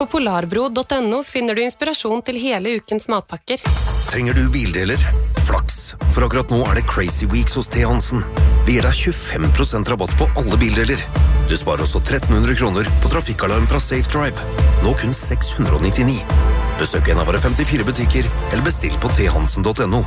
På polarbro.no finner du inspirasjon til hele ukens matpakker. Trenger du bildeler? Flaks, for akkurat nå det Crazy Weeks hos T. Hansen. Vi gir deg 25% rabatt på alle bildeler. Du sparer også 1300 kroner på trafikkalarm fra Safe Drive. Nå kun 699. Besøk en av våre 54 butikker, eller bestill på thansen.no.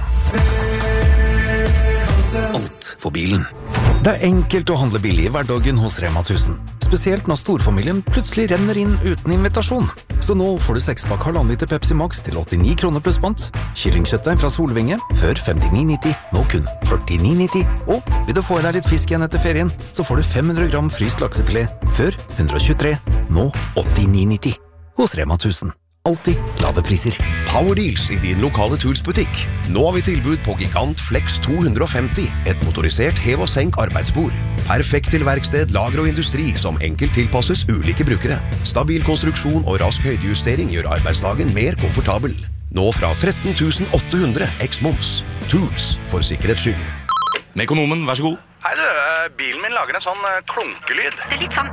Alt for bilen. Det enkelt å handle billig I hverdagen hos Rema 1000. Spesielt når storfamilien plutselig renner inn uten invitasjon. Så nå får du 6-pakk 1,5 liter Pepsi Max til 89 kroner pluss pant. Kyllingkjøttdeig fra Solvinge, før 59,90, nå kun 49,90. Og vil du få I deg litt fisk igjen etter ferien, så får du 500 gram fryst laksefilet, før 123, nå 89,90. Hos Rema 1000. Alltid lave priser. Power Deals I din lokale Tools-butikk. Nå har vi tilbud på Gigant Flex 250, et motorisert hev- og senk arbeidsbord. Perfekt til verksted, lager og industri som enkelt tilpasses ulike brukere. Stabil konstruksjon og rask høydejustering gjør arbeidsdagen mer komfortabel. Nå fra 13.800 eks-moms. Tools for sikkerhets skyld. Mekonomen, vær så god. Hei du, bilen min lager en sånn klunkelyd. Det litt sånn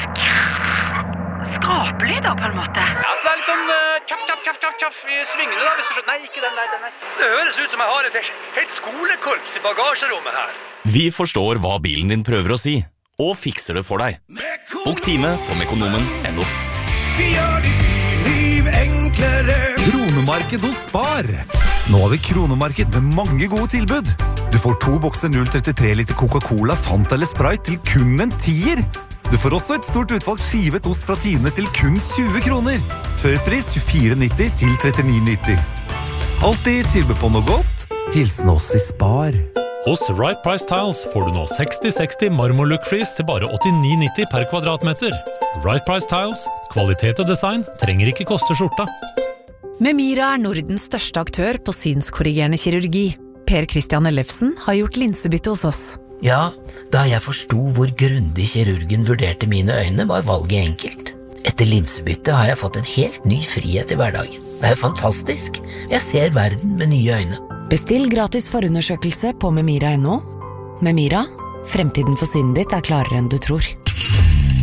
skrapelyder på en måte. Ja, så det litt sånn tjaff I svingene da, hvis du skjønner. Nei, ikke den der. Det høres ut som jeg har et helt skolekorps I bagasjerommet her. Vi forstår hva bilen din prøver å si, og fikser det for deg. Bok time på mekonomen.no. Vi gjør ditt liv enklere. Kronemarked hos Spar. Nå har vi kronemarked med mange gode tilbud. Du får 2 bokser 0,33 liter Coca-Cola, Fanta eller Sprite til kun en 10er. Du får også et stort utvalg skivet ost fra Tine til kun 20 kroner. Førpris 24,90 til 39,90. Alltid tilbud på noe godt. Hilsen oss I Spar. Hos Right Price Tiles får du nå 60-60 marmorlook-flis til bare 89,90 per kvadratmeter. Right Price Tiles, kvalitet og design trenger ikke koste skjorta. Memira Nordens største aktør på synskorrigerende kirurgi. Per Christian Ellefsen har gjort linsebytte hos oss. Ja, da jeg forstod hvor grundig kirurgen vurderte mine øyne, var valget enkelt. Etter linsebytte har jeg fått en helt ny frihet I hverdagen. Det jo fantastisk. Jeg ser verden med nye øyne. Bestill gratis forundersøkelse på memira.no. Memira, fremtiden for synet ditt klarere enn du tror.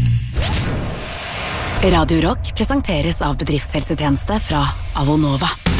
Radio Rock presenteres av bedriftshelsetjeneste fra Avonova.